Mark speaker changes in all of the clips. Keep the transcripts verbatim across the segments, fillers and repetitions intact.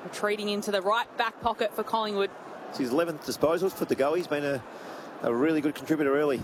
Speaker 1: Retreating into the right back pocket for Collingwood.
Speaker 2: It's his eleventh disposals for the go. He's been a, a really good contributor early.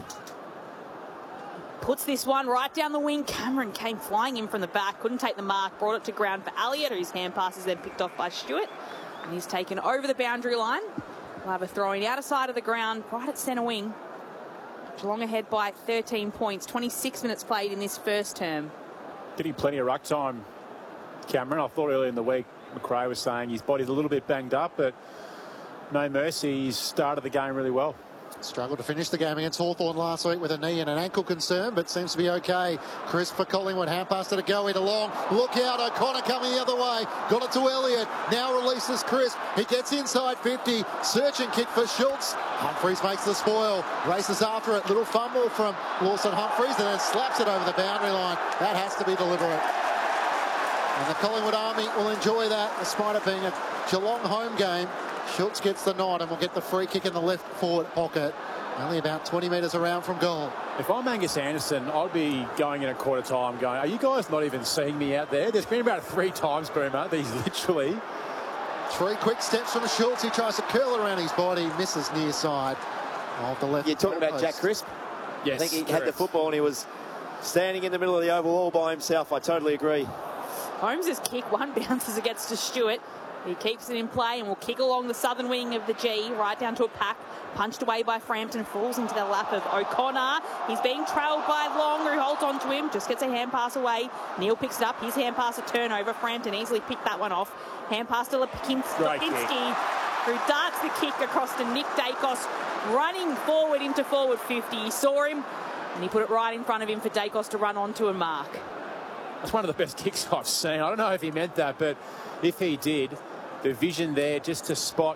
Speaker 1: Puts this one right down the wing. Cameron came flying in from the back, couldn't take the mark, brought it to ground for Elliott, whose hand pass is then picked off by Stewart. And he's taken over the boundary line. We'll have a throwing outer side of the ground, right at centre wing. Geelong ahead by thirteen points, twenty-six minutes played in this first term.
Speaker 3: Getting plenty of ruck time, Cameron. I thought earlier in the week, McRae was saying his body's a little bit banged up, but no mercy. He's started the game really well.
Speaker 4: Struggled to finish the game against Hawthorn last week with a knee and an ankle concern, but seems to be okay. Crisp for Collingwood, hand pass to the go, it along. Look out, O'Connor coming the other way. Got it to Elliott. Now releases Crisp. He gets inside fifty. Search and kick for Schultz. Humphreys makes the spoil. Races after it. Little fumble from Lawson Humphreys and then slaps it over the boundary line. That has to be deliberate. And the Collingwood Army will enjoy that, despite it being a Geelong home game. Schultz gets the nod and will get the free kick in the left forward pocket. Only about twenty metres around from goal.
Speaker 3: If I'm Angus Anderson, I'd be going in a quarter time going, are you guys not even seeing me out there? There's been about three times, Boomer, that he's literally...
Speaker 4: Three quick steps from Schultz. He tries to curl around his body, misses near side of the left.
Speaker 2: You're talking about Jack Crisp?
Speaker 3: Yes.
Speaker 2: I think he
Speaker 3: correct.
Speaker 2: had the football and he was standing in the middle of the oval all by himself. I totally agree.
Speaker 1: Holmes' kick, one bounces it gets to Stewart. He keeps it in play and will kick along the southern wing of the G, right down to a pack. Punched away by Frampton, falls into the lap of O'Connor. He's being trailed by Long, who holds on to him, just gets a hand pass away. Neil picks it up, his hand pass a turnover. Frampton easily picked that one off. Hand pass to Lipinski, who darts the kick across to Nick Dacos, running forward into forward fifty. He saw him and he put it right in front of him for Dacos to run onto and mark.
Speaker 3: That's one of the best kicks I've seen. I don't know if he meant that, but if he did, the vision there just to spot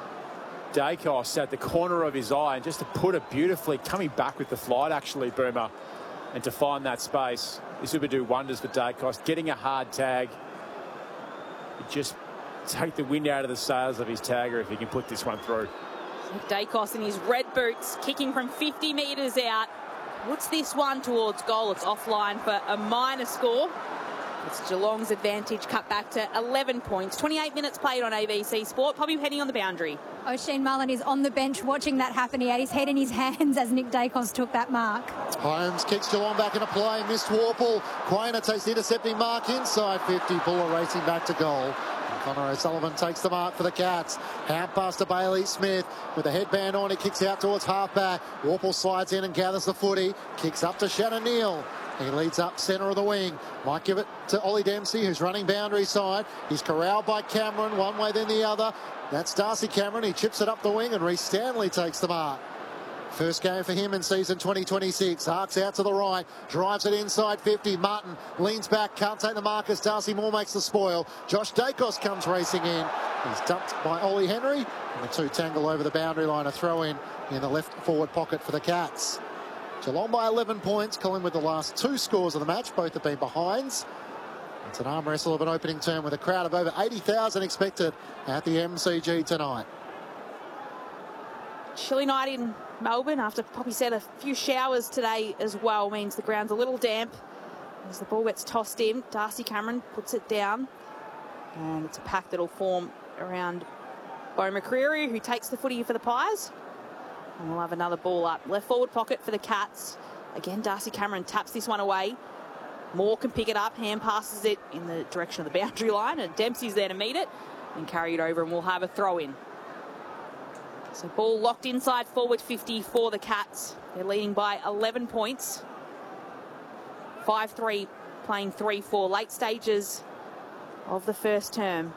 Speaker 3: Dacos at the corner of his eye and just to put it beautifully, coming back with the flight actually, Boomer, and to find that space. This would do wonders for Dacos. Getting a hard tag, just take the wind out of the sails of his tagger if he can put this one through.
Speaker 1: Dacos in his red boots, kicking from fifty metres out. Puts this one towards goal. It's offline for a minor score. It's Geelong's advantage cut back to eleven points. twenty-eight minutes played on A B C Sport. Poppy Penny on the boundary.
Speaker 5: O'Shane Mullen is on the bench watching that happen. He had his head in his hands as Nick Dacos took that mark.
Speaker 4: Holmes kicks Geelong back into play. Missed Warple. Quainer takes the intercepting mark inside fifty. Buller racing back to goal. Connor O'Sullivan takes the mark for the Cats. Hand pass to Bailey Smith with the headband on. He kicks out towards halfback. Warple slides in and gathers the footy. Kicks up to Shannon Neal. He leads up centre of the wing. Might give it to Ollie Dempsey, who's running boundary side. He's corralled by Cameron, one way then the other. That's Darcy Cameron. He chips it up the wing and Reece Stanley takes the mark. First game for him in season twenty twenty-six. Harks out to the right. Drives it inside fifty. Martin leans back. Can't take the mark as Darcy Moore makes the spoil. Josh Dacos comes racing in. He's dumped by Ollie Henry. And the two tangle over the boundary line. A throw in in the left forward pocket for the Cats. Geelong by eleven points. Collingwood the last two scores of the match. Both have been behinds. It's an arm wrestle of an opening term with a crowd of over eighty thousand expected at the M C G tonight.
Speaker 1: Chilly night in Melbourne after Poppy said a few showers today as well means the ground's a little damp as the ball gets tossed in. Darcy Cameron puts it down and it's a pack that'll form around Bo McCreary, who takes the footy for the Pies, and we'll have another ball up left forward pocket for the Cats. Again, Darcy Cameron taps this one away. Moore can pick it up, hand passes it in the direction of the boundary line, and Dempsey's there to meet it and carry it over, and we'll have a throw in. So ball locked inside forward fifty for the Cats. They're leading by eleven points. five three, playing three four. Late stages of the first term.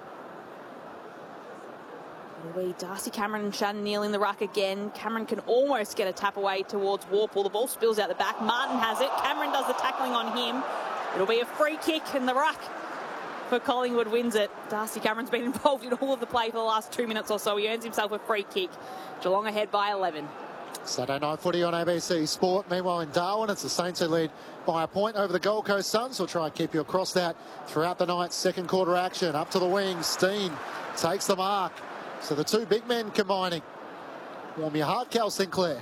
Speaker 1: It'll be Darcy Cameron and Shannon Neal in the ruck again. Cameron can almost get a tap away towards Warple. The ball spills out the back. Martin has it. Cameron does the tackling on him. It'll be a free kick in the ruck for Collingwood wins it. Darcy Cameron's been involved in all of the play for the last two minutes or so. He earns himself a free kick. Geelong ahead by eleven.
Speaker 4: Saturday night footy on A B C Sport. Meanwhile in Darwin, it's the Saints who lead by a point over the Gold Coast Suns. We'll try and keep you across that throughout the night's second quarter action. Up to the wing, Steen takes the mark. So the two big men combining. Warm your heart, Cal Sinclair.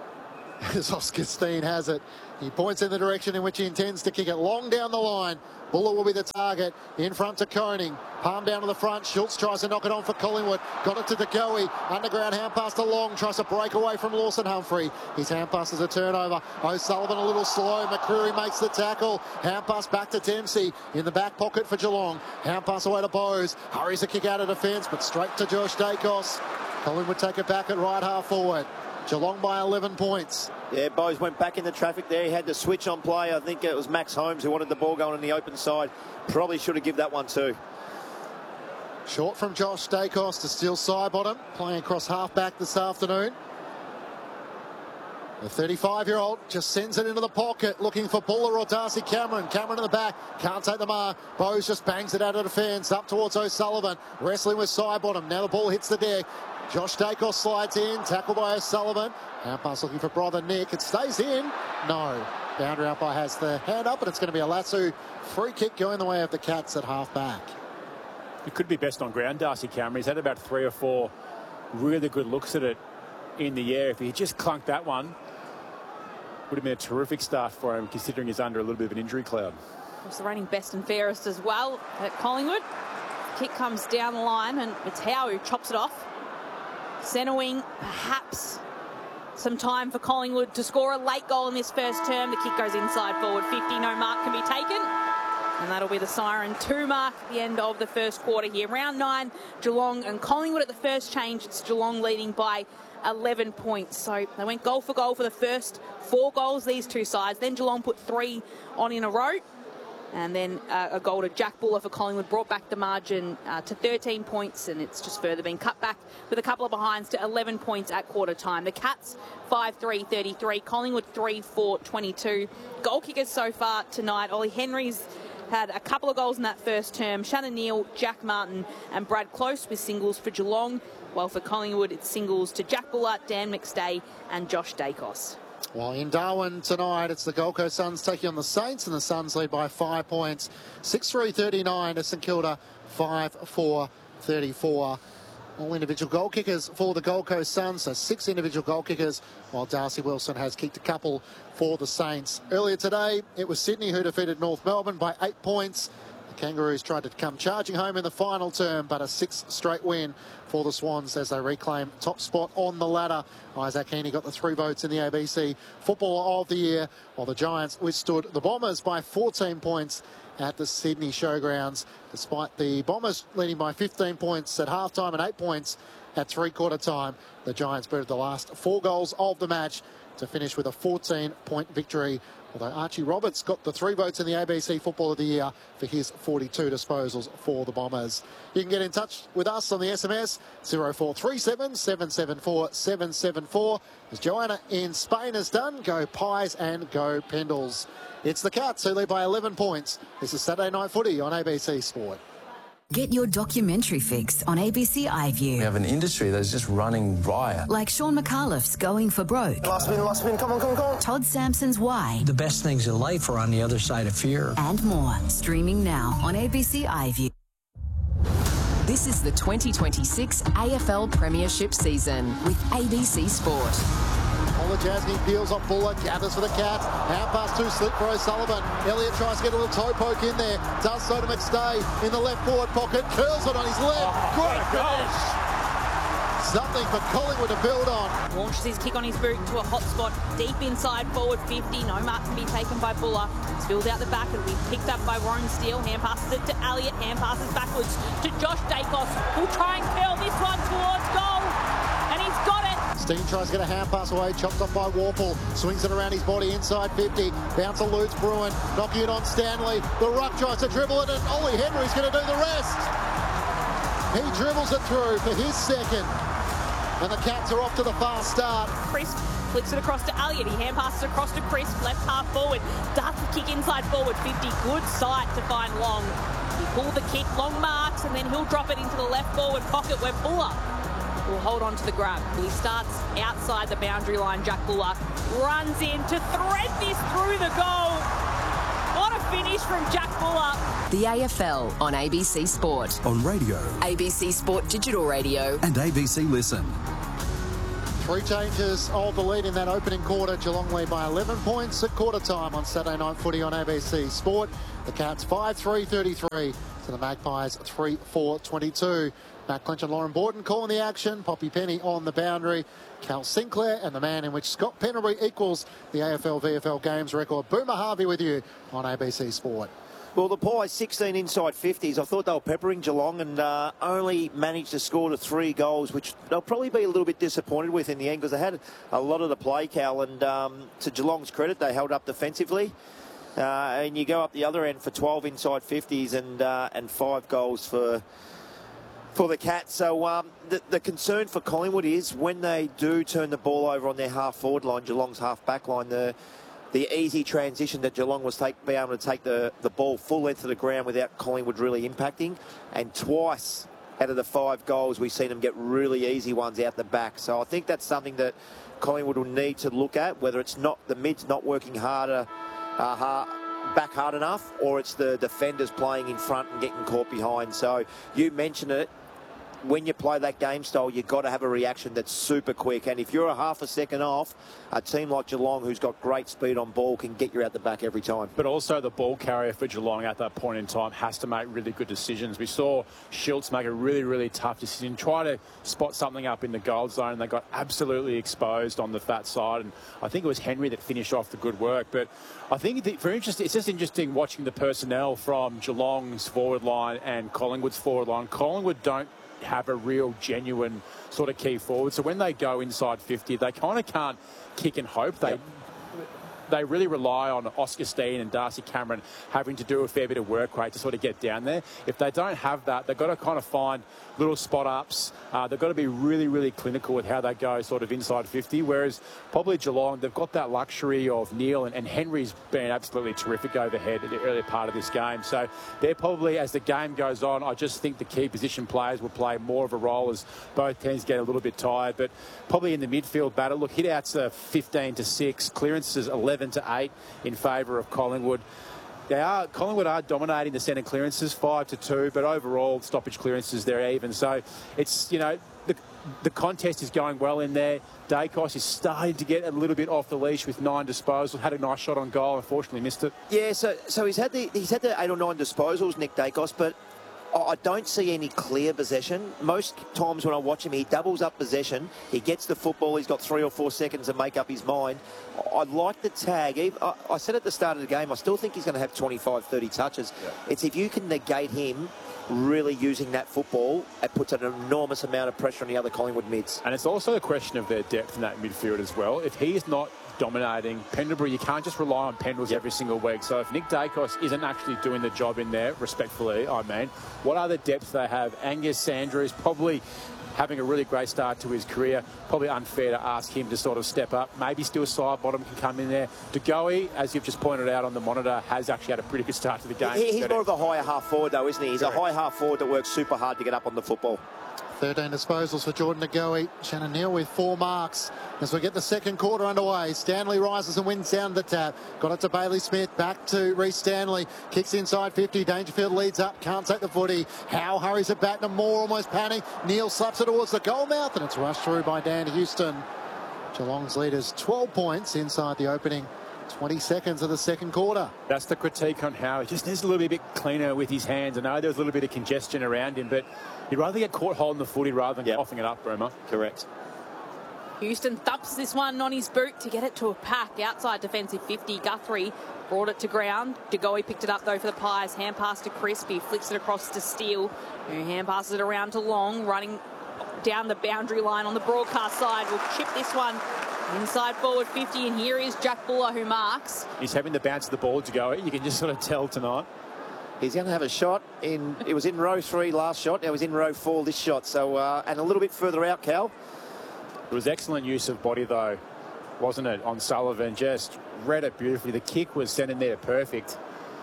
Speaker 4: As Oscar Steen has it. He points in the direction in which he intends to kick it long down the line. Buller will be the target. In front to Koning. Palm down to the front. Schultz tries to knock it on for Collingwood. Got it to De Goey. Underground hand pass to Long. Tries to break away from Lawson Humphrey. His hand pass is a turnover. O'Sullivan a little slow. McCreary makes the tackle. Hand pass back to Dempsey. In the back pocket for Geelong. Hand pass away to Bowes. Hurries a kick out of defence, but straight to Josh Dacos. Collingwood take it back at right half forward. Geelong by eleven points.
Speaker 2: Yeah, Bowes went back in the traffic there. He had the switch on play. I think it was Max Holmes who wanted the ball going on the open side. Probably should have given that one too.
Speaker 4: Short from Josh Dacos to steal Sidebottom, playing across half-back this afternoon. The thirty-five-year-old just sends it into the pocket, looking for Buller or Darcy Cameron. Cameron in the back, can't take the mark. Bowes just bangs it out of defence, up towards O'Sullivan, wrestling with Sidebottom. Now the ball hits the deck. Josh Dacos slides in, tackled by O'Sullivan. Hand pass looking for brother Nick. It stays in. No. Boundary umpire has the hand up, and it's going to be a Lasoo free kick going the way of the Cats at half-back.
Speaker 3: It could be best on ground, Darcy Cameron. He's had about three or four really good looks at it in the air. If he just clunked that one, would have been a terrific start for him, considering he's under a little bit of an injury cloud.
Speaker 1: It's the reigning best and fairest as well at Collingwood. Kick comes down the line, and it's Howe who chops it off. Centre wing, perhaps some time for Collingwood to score a late goal in this first term. The kick goes inside forward fifty. No mark can be taken. And that'll be the siren two mark at the end of the first quarter here. Round nine, Geelong and Collingwood at the first change. It's Geelong leading by eleven points. So they went goal for goal for the first four goals, these two sides. Then Geelong put three on in a row. And then uh, a goal to Jack Buller for Collingwood brought back the margin uh, to thirteen points, and it's just further been cut back with a couple of behinds to eleven points at quarter time. The Cats five three thirty-three, Collingwood three four twenty-two. Goal kickers so far tonight. Ollie Henry's had a couple of goals in that first term. Shannon Neal, Jack Martin and Brad Close with singles for Geelong. While for Collingwood, it's singles to Jack Buller, Dan McStay and Josh Dacos.
Speaker 4: Well, in Darwin tonight, it's the Gold Coast Suns taking on the Saints, and the Suns lead by five points. six three thirty-nine to St Kilda, five four thirty-four. All individual goal kickers for the Gold Coast Suns, so six individual goal kickers, while Darcy Wilson has kicked a couple for the Saints. Earlier today, it was Sydney who defeated North Melbourne by eight points. The Kangaroos tried to come charging home in the final term, but a six straight win for the Swans as they reclaim top spot on the ladder. Isaac Heaney got the three votes in the A B C Footballer of the Year, while the Giants withstood the Bombers by fourteen points at the Sydney Showgrounds, despite the Bombers leading by fifteen points at halftime and eight points at three-quarter time. The Giants booted the last four goals of the match to finish with a fourteen-point victory, although Archie Roberts got the three votes in the A B C Football of the Year for his forty-two disposals for the Bombers. You can get in touch with us on the S M S zero four three seven, seven seven four, seven seven four. As Joanna in Spain has done, go Pies and go Pendles. It's the Cats who lead by eleven points. This is Saturday Night Footy on A B C Sport.
Speaker 6: Get your documentary fix on A B C iView.
Speaker 7: We have an industry that's just running riot.
Speaker 6: Like Sean McAuliffe's Going for Broke.
Speaker 7: Last win, last win, come on, come on, come on.
Speaker 6: Todd Sampson's Why.
Speaker 8: The best things in life are on the other side of fear.
Speaker 6: And more. Streaming now on A B C iView.
Speaker 9: This is the twenty twenty-six A F L Premiership season with A B C Sport.
Speaker 4: Jasny peels off Buller, gathers for the Cats. Hand pass too slick for O'Sullivan. Elliott tries to get a little toe poke in there. Does so to McStay in the left forward pocket. Curls it on his left. Oh, Great finish. Something for Collingwood to build on.
Speaker 1: Launches his kick on his boot to a hot spot deep inside forward fifty. No mark can be taken by Buller. Spilled out the back. It'll be picked up by Warren Steele. Hand passes it to Elliott. Hand passes backwards to Josh Dacos. Will try and curl this one towards goal. And he's got it.
Speaker 4: Steen tries to get a hand pass away, chopped off by Warple, swings it around his body inside fifty, bounce eludes Bruin, knocking it on Stanley, the ruck tries to dribble it, and Ollie Henry's going to do the rest. He dribbles it through for his second, and the Cats are off to the fast start.
Speaker 1: Chris flicks it across to Elliott, he hand passes across to Chris, left half forward, darts the kick inside forward fifty, good sight to find Long. He pulled the kick, Long marks, and then he'll drop it into the left forward pocket where Buller will hold on to the grab. He starts outside the boundary line. Jack Buller runs in to thread this through the goal. What a finish from Jack Buller.
Speaker 9: The A F L on A B C Sport.
Speaker 10: On radio.
Speaker 9: A B C Sport Digital Radio.
Speaker 10: And A B C Listen.
Speaker 4: Three changes of the lead in that opening quarter. Geelong lead by eleven points at quarter time on Saturday Night Footy on A B C Sport. The Cats five three thirty-three to the Magpies three four twenty-two. Matt Clinch and Lauren Borden calling the action. Poppy Penny on the boundary. Cal Sinclair and the man in which Scott Pendlebury equals the A F L V F L games record. Boomer Harvey with you on A B C Sport.
Speaker 2: Well, the Pies sixteen inside fifties. I thought they were peppering Geelong and uh, only managed to score to three goals, which they'll probably be a little bit disappointed with in the end because they had a lot of the play, Cal, and um, to Geelong's credit, they held up defensively. Uh, and you go up the other end for twelve inside fifties and uh, and five goals for for the Cats. So um, the, the concern for Collingwood is when they do turn the ball over on their half-forward line, Geelong's half-back line, the the easy transition that Geelong was take, be able to take the, the ball full length to the ground without Collingwood really impacting. And twice out of the five goals, we've seen them get really easy ones out the back. So I think that's something that Collingwood will need to look at, whether it's not the mids not working harder, uh, hard, back hard enough, or it's the defenders playing in front and getting caught behind. So you mentioned it. When you play that game style, you've got to have a reaction that's super quick. And if you're a half a second off, a team like Geelong, who's got great speed on ball, can get you out the back every time.
Speaker 3: But also the ball carrier for Geelong at that point in time has to make really good decisions. We saw Schultz make a really, really tough decision, try to spot something up in the goal zone, and they got absolutely exposed on the fat side. And I think it was Henry that finished off the good work. But I think the, for interest, it's just interesting watching the personnel from Geelong's forward line and Collingwood's forward line. Collingwood don't have a real genuine sort of key forward, so when they go inside fifty, they kind of can't kick and hope. They yep. They really rely on Oscar Steen and Darcy Cameron having to do a fair bit of work rate to sort of get down there. If they don't have that, they've got to kind of find little spot ups. Uh, they've got to be really, really clinical with how they go sort of inside fifty, whereas probably Geelong, they've got that luxury of Neil, and, and Henry's been absolutely terrific overhead at the earlier part of this game. So they're probably, as the game goes on, I just think the key position players will play more of a role as both teams get a little bit tired. But probably in the midfield battle, look, hit-outs are fifteen to six, clearances eleven to eight in favour of Collingwood. They are Collingwood are dominating the centre clearances five to two, but overall stoppage clearances they're even. So it's, you know, the the contest is going well in there. Dacos is starting to get a little bit off the leash with nine disposals. Had a nice shot on goal, unfortunately missed it.
Speaker 2: Yeah, so so he's had the he's had the eight or nine disposals, Nick Dacos, but I don't see any clear possession. Most times when I watch him, he doubles up possession. He gets the football. He's got three or four seconds to make up his mind. I like the tag. I said at the start of the game, I still think he's going to have twenty-five, thirty touches. Yeah. It's if you can negate him really using that football, it puts an enormous amount of pressure on the other Collingwood mids.
Speaker 3: And it's also a question of their depth in that midfield as well. If he is not dominating Pendlebury, you can't just rely on Pendles yep. every single week. So if Nick Dacos isn't actually doing the job in there, respectfully, I mean, what other depth they have? Angus Sandra is probably having a really great start to his career. Probably unfair to ask him to sort of step up. Maybe still side bottom can come in there. DeGoey, as you've just pointed out on the monitor, has actually had a pretty good start to the game.
Speaker 2: He, he's more of a higher half forward though, isn't he? He's Correct. a high half forward that works super hard to get up on the football.
Speaker 4: thirteen disposals for Jordan DeGoey. Shannon Neal with four marks as we get the second quarter underway. Stanley rises and wins down the tap. Got it to Bailey Smith. Back to Reece Stanley. Kicks inside fifty. Dangerfield leads up. Can't take the footy. Howe hurries it back to Moore. Almost panic. Neal slaps it towards the goal mouth and it's rushed through by Dan Houston. Geelong's leaders twelve points inside the opening twenty seconds of the second quarter.
Speaker 3: That's the critique on Howe. He just needs a little bit cleaner with his hands. I know there was a little bit of congestion around him, but he'd rather get caught holding the footy rather than yep. coughing it up, Bremer.
Speaker 2: Correct.
Speaker 1: Houston thumps this one on his boot to get it to a pack outside defensive fifty. Guthrie brought it to ground. DeGoey picked it up though for the Pies. Hand pass to Crispy, flicks it across to Steele, who hand passes it around to Long, running down the boundary line on the broadcast side. We'll chip this one inside forward fifty, and here is Jack Buller who marks.
Speaker 3: He's having the bounce of the ball to go. You can just sort of tell tonight.
Speaker 2: He's going to have a shot in. It was in row three last shot. Now he's in row four this shot. So uh, and a little bit further out, Cal.
Speaker 3: It was excellent use of body though, wasn't it? On Sullivan, just read it beautifully. The kick was sent in there perfect.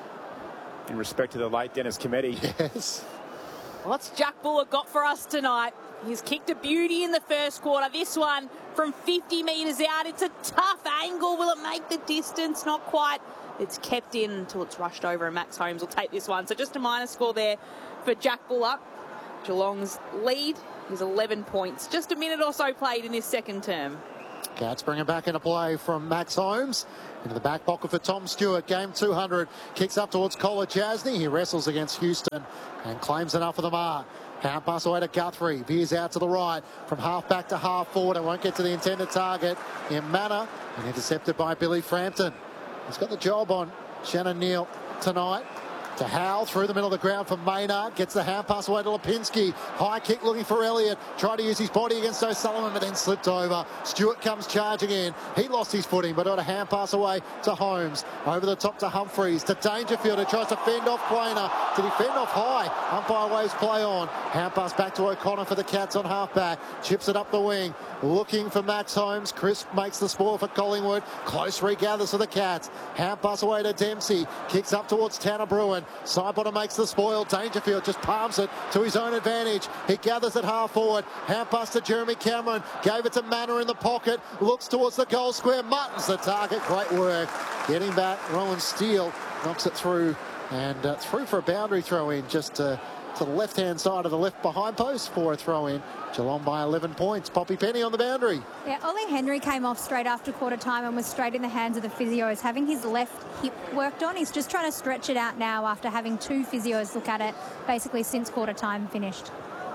Speaker 3: In respect to the late Dennis Cometti.
Speaker 4: Yes.
Speaker 1: What's Jack Buller got for us tonight? He's kicked a beauty in the first quarter. This one from fifty metres out. It's a tough angle. Will it make the distance? Not quite. It's kept in until it's rushed over, and Max Holmes will take this one. So just a minor score there for Jack Buller. Geelong's lead his eleven points. Just a minute or so played in his second term.
Speaker 4: Cats bring it back into play from Max Holmes. Into the back pocket for Tom Stewart. Game two hundred. Kicks up towards Collar Jasny. He wrestles against Houston and claims enough of the mark. Hand pass away to Guthrie. Veers out to the right from half back to half forward. It won't get to the intended target in manner. And intercepted by Billy Frampton. He's got the job on Shannon Neal tonight. To Howe through the middle of the ground for Maynard. Gets the hand pass away to Lipinski. High kick looking for Elliott. Tried to use his body against O'Sullivan, but then slipped over. Stewart comes charging in. He lost his footing, but got a hand pass away to Holmes. Over the top to Humphreys. To Dangerfield, who tries to fend off Quainer. Did he fend off high? Umpire waves play on. Hand pass back to O'Connor for the Cats on halfback. Chips it up the wing. Looking for Max Holmes. Crisp makes the spoil for Collingwood. Close regathers for the Cats. Hand pass away to Dempsey. Kicks up towards Tanner Bruin. Sidebottom makes the spoil. Dangerfield just palms it to his own advantage. He gathers it half forward. Hand pass to Jeremy Cameron. Gave it to Manor in the pocket. Looks towards the goal square. Martin's the target. Great work. Getting back. Rowan Steele knocks it through. And uh, through for a boundary throw in. Just uh, to the left-hand side of the left behind post for a throw in. Geelong by eleven points. Poppy Penny on the boundary.
Speaker 5: Yeah, Ollie Henry came off straight after quarter time and was straight in the hands of the physios, having his left hip worked on. He's just trying to stretch it out now after having two physios look at it basically since quarter time finished.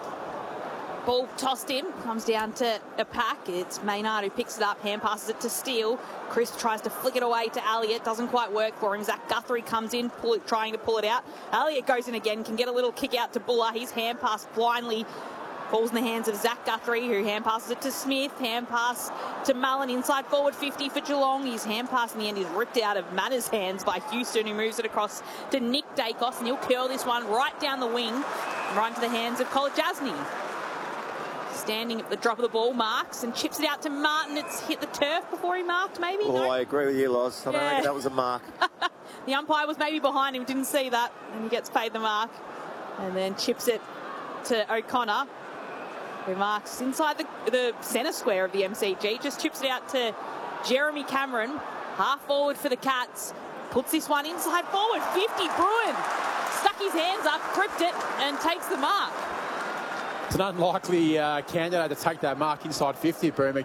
Speaker 1: Ball tossed in, comes down to a pack. It's Maynard who picks it up, hand passes it to Steele. Crisp tries to flick it away to Elliott, doesn't quite work for him. Zach Guthrie comes in, pull it, trying to pull it out. Elliott goes in again, can get a little kick out to Buller. His hand pass blindly falls in the hands of Zach Guthrie, who hand passes it to Smith. Hand pass to Mullen, inside forward fifty for Geelong. His hand pass in the end is ripped out of Manners' hands by Houston, who moves it across to Nick Dacos, and he'll curl this one right down the wing, right into the hands of Collar Jasny. Standing at the drop of the ball, marks and chips it out to Martin. It's hit the turf before he marked, maybe?
Speaker 2: Oh,
Speaker 1: no?
Speaker 2: I agree with you, Loz. I don't
Speaker 1: Yeah.
Speaker 2: reckon that was a mark.
Speaker 1: The umpire was maybe behind him, didn't see that, and he gets paid the mark. And then chips it to O'Connor, who marks inside the, the centre square of the M C G. Just chips it out to Jeremy Cameron, half forward for the Cats. Puts this one inside forward, fifty. Bruin stuck his hands up, gripped it, and takes the mark.
Speaker 3: It's an unlikely uh, candidate to take that mark inside fifty, Bruin.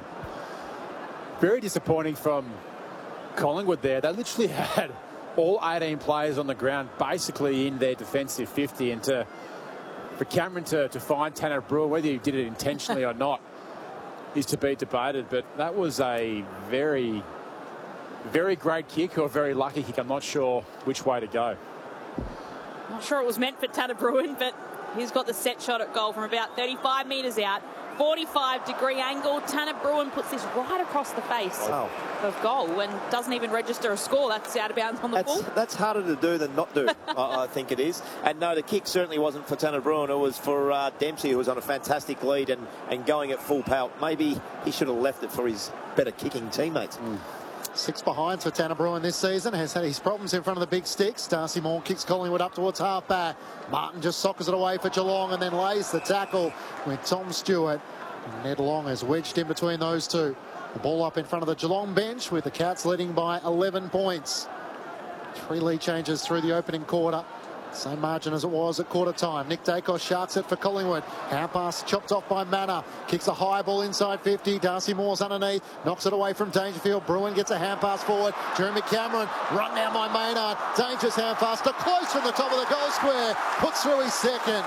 Speaker 3: Very disappointing from Collingwood there. They literally had all eighteen players on the ground basically in their defensive fifty, and to for Cameron to, to find Tanner Bruin, whether he did it intentionally or not, is to be debated. But that was a very, very great kick, or a very lucky kick. I'm not sure which way to go.
Speaker 1: Not sure it was meant for Tanner Bruin, but he's got the set shot at goal from about thirty-five metres out. forty-five degree angle. Tanner Bruin puts this right across the face
Speaker 2: Wow.
Speaker 1: of goal and doesn't even register a score. That's out of bounds on the
Speaker 2: That's,
Speaker 1: ball.
Speaker 2: that's harder to do than not do, I, I think it is. And no, the kick certainly wasn't for Tanner Bruin. It was for uh, Dempsey, who was on a fantastic lead and, and going at full pelt. Maybe he should have left it for his better kicking teammates. Mm.
Speaker 4: Six behinds for Tanner Bruin this season. Has had his problems in front of the big sticks. Darcy Moore kicks Collingwood up towards half back. Martin just soccers it away for Geelong and then lays the tackle with Tom Stewart. And Ned Long has wedged in between those two. The ball up in front of the Geelong bench with the Cats leading by eleven points. Three lead changes through the opening quarter. Same margin as it was at quarter time. Nick Dacos sharks it for Collingwood. Hand pass chopped off by Manor. Kicks a high ball inside fifty. Darcy Moore's underneath. Knocks it away from Dangerfield. Bruin gets a hand pass forward. Jeremy Cameron run down by Maynard. Dangerous hand pass to close from the top of the goal square. Puts through his second.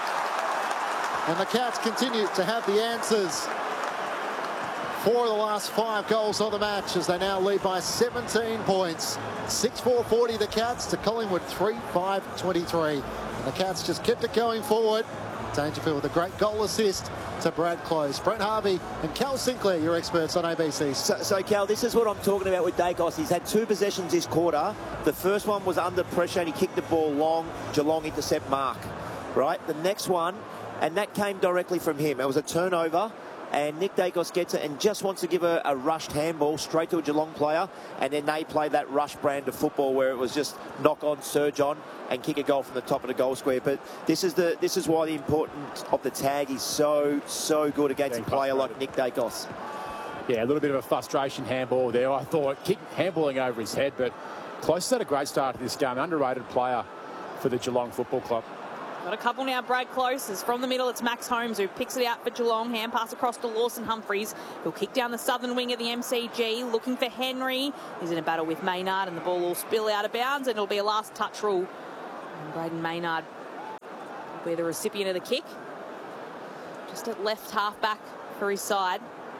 Speaker 4: And the Cats continue to have the answers. Four of the last five goals of the match as they now lead by seventeen points. six four forty the Cats to Collingwood three five twenty-three. And the Cats just kept it going forward. Dangerfield with a great goal assist to Brad Close. Brent Harvey and Cal Sinclair, your experts on A B C.
Speaker 2: So, so, Cal, this is what I'm talking about with Dacos. He's had two possessions this quarter. The first one was under pressure and he kicked the ball long. Geelong intercept mark. Right? The next one, and that came directly from him. It was a turnover. And Nick Dacos gets it and just wants to give a, a rushed handball straight to a Geelong player. And then they play that rush brand of football where it was just knock on, surge on, and kick a goal from the top of the goal square. But this is the this is why the importance of the tag is so, so good against a player like Nick Dacos.
Speaker 3: Yeah, a little bit of a frustration handball there. I thought kick handballing over his head, but Close had a great start to this game. Underrated player for the Geelong Football Club.
Speaker 1: Got a couple now. Brad Close is from the middle. It's Max Holmes who picks it out for Geelong. Hand pass across to Lawson Humphries. He'll kick down the southern wing of the M C G, looking for Henry. He's in a battle with Maynard, and the ball will spill out of bounds, and it'll be a last touch rule. And Braden Maynard will be the recipient of the kick. Just at left half back for his side.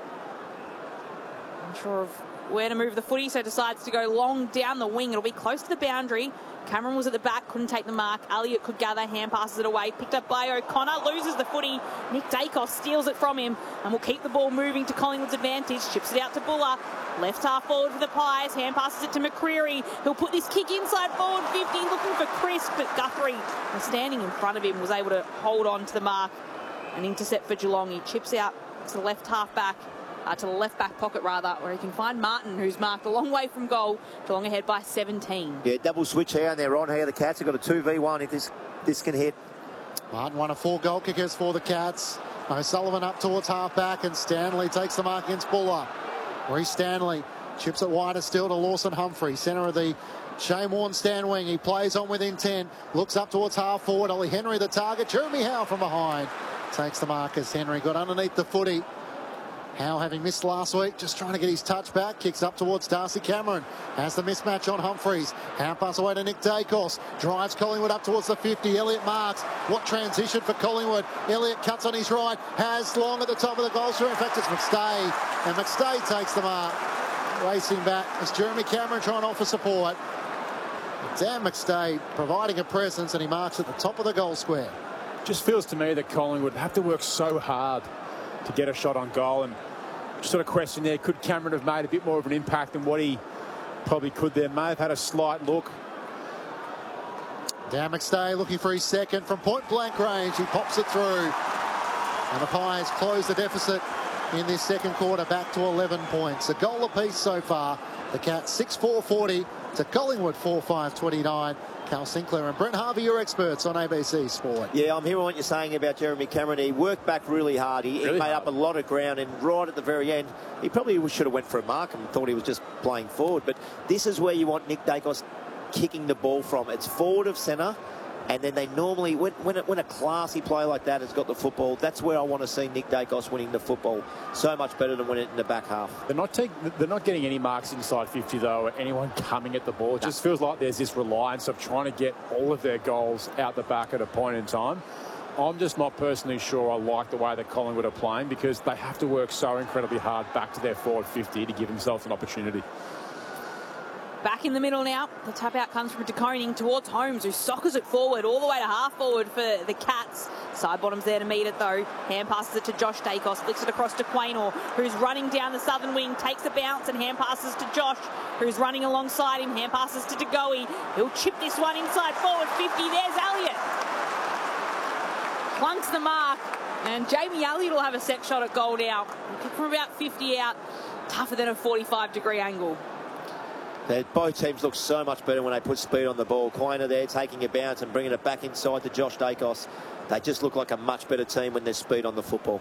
Speaker 1: Unsure of where to move the footy, so decides to go long down the wing. It'll be close to the boundary. Cameron was at the back, couldn't take the mark. Elliott could gather, hand passes it away. Picked up by O'Connor, loses the footy. Nick Dacos steals it from him and will keep the ball moving to Collingwood's advantage. Chips it out to Buller. Left half forward for the Pies. Hand passes it to McCreary. He'll put this kick inside forward fifty, looking for Chris, but Guthrie, standing in front of him, was able to hold on to the mark. An intercept for Geelong. He chips out to the left half back. Uh, to the left back pocket rather, where he can find Martin, who's marked a long way from goal. Geelong ahead by seventeen.
Speaker 2: Yeah, double switch here, and they're on here. The Cats have got a two v one if this this can hit.
Speaker 4: Martin, one of four goal kickers for the Cats. O'Sullivan up towards half back, and Stanley takes the mark against Buller. Reece Stanley chips it wider still to Lawson Humphrey, centre of the Shane Warne stand wing. He plays on with intent, looks up towards half forward. Ollie Henry the target. Jeremy Howe from behind takes the mark as Henry got underneath the footy. Howe, having missed last week, just trying to get his touch back. Kicks up towards Darcy Cameron. Has the mismatch on Humphries. Hand pass away to Nick Dacos. Drives Collingwood up towards the fifty. Elliott marks. What transition for Collingwood. Elliott cuts on his right. Has Long at the top of the goal square. In fact, it's McStay. And McStay takes the mark. Racing back as Jeremy Cameron trying to offer support. Dan McStay providing a presence, and he marks at the top of the goal square.
Speaker 3: Just feels to me that Collingwood have to work so hard to get a shot on goal, and just sort of question there, could Cameron have made a bit more of an impact than what he probably could there? May have had a slight look.
Speaker 4: Dan McStay looking for his second from point blank range. He pops it through, and the Pies close the deficit in this second quarter back to eleven points. A goal apiece so far. The Cats six four forty to Collingwood four five twenty-nine. Cal Sinclair and Brent Harvey, your experts on A B C Sport.
Speaker 2: Yeah, I'm hearing what you're saying about Jeremy Cameron. He worked back really hard. He,
Speaker 3: really
Speaker 2: he made
Speaker 3: hard.
Speaker 2: up a lot of ground, and right at the very end, he probably should have went for a mark and thought he was just playing forward. But this is where you want Nick Dacos kicking the ball from. It's forward of centre, and then they normally, when, when, it, when a classy player like that has got the football, that's where I want to see Nick Dacos winning the football. So much better than winning it in the back half.
Speaker 3: They're not take, they're not getting any marks inside fifty though, or anyone coming at the ball. It just feels like there's this reliance of trying to get all of their goals out the back at a point in time. I'm just not personally sure I like the way that Collingwood are playing, because they have to work so incredibly hard back to their forward fifty to give themselves an opportunity.
Speaker 1: Back in the middle now. The tap out comes from De Koning towards Holmes, who soccers it forward all the way to half forward for the Cats. Side bottom's there to meet it though. Hand passes it to Josh Dacos, flicks it across to Quaynor, who's running down the southern wing, takes a bounce and hand passes to Josh, who's running alongside him. Hand passes to De Goey. He'll chip this one inside forward fifty. There's Elliott. Clunks the mark, and Jamie Elliott will have a set shot at goal now. Kick from about fifty out, tougher than a forty-five degree angle.
Speaker 2: They, both teams look so much better when they put speed on the ball. Quaynor there taking a bounce and bringing it back inside to Josh Dacos. They just look like a much better team when there's speed on the football.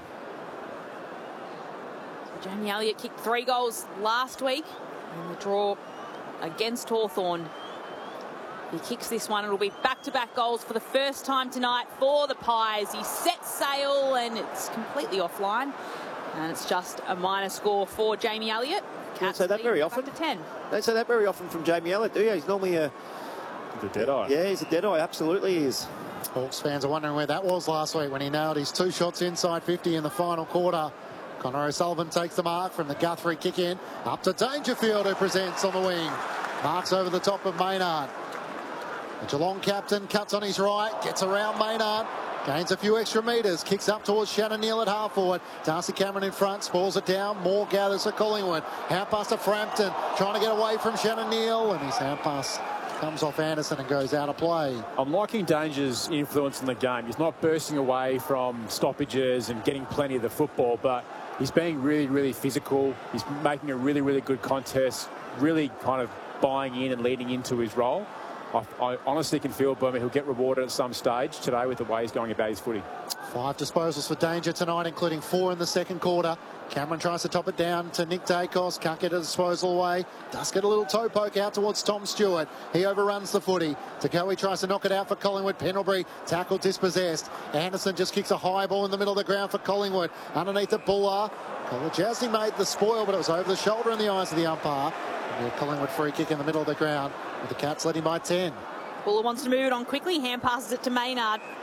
Speaker 1: Jamie Elliott kicked three goals last week in the draw against Hawthorn. He kicks this one. It'll be back-to-back goals for the first time tonight for the Pies. He sets sail, and it's completely offline. And it's just a minor score for Jamie Elliott.
Speaker 2: You don't say that very often.
Speaker 1: To ten.
Speaker 2: Don't say that very often from Jamie Elliott, do you? He's normally a...
Speaker 3: The dead-eye.
Speaker 2: Yeah, he's a dead-eye. Absolutely he is.
Speaker 4: Hawks fans are wondering where that was last week when he nailed his two shots inside fifty in the final quarter. Connor O'Sullivan takes the mark from the Guthrie kick in. Up to Dangerfield, who presents on the wing. Marks over the top of Maynard. The Geelong captain cuts on his right, gets around Maynard. Gains a few extra metres, kicks up towards Shannon Neal at half forward. Darcy Cameron in front, spoils it down. Moore gathers for Collingwood. Hand pass to Frampton, trying to get away from Shannon Neal, and his hand pass comes off Anderson and goes out of play.
Speaker 3: I'm liking Danger's influence in the game. He's not bursting away from stoppages and getting plenty of the football, but he's being really, really physical. He's making a really, really good contest, really kind of buying in and leading into his role. I, I honestly can feel Burma he'll get rewarded at some stage today with the way he's going about his footy.
Speaker 4: Five disposals for danger tonight, including four in the second quarter. Cameron tries to top it down to Nick Dacos. Can't get a disposal away. Does get a little toe poke out towards Tom Stewart. He overruns the footy. Tagoe tries to knock it out for Collingwood. Pendlebury tackled, dispossessed. Anderson just kicks a high ball in the middle of the ground for Collingwood. Underneath the Buller. Jasny made the spoil, but it was over the shoulder in the eyes of the umpire. And a Collingwood free kick in the middle of the ground. With the Cats leading by ten.
Speaker 1: Buller wants to move it on quickly. Hand passes it to Maynard.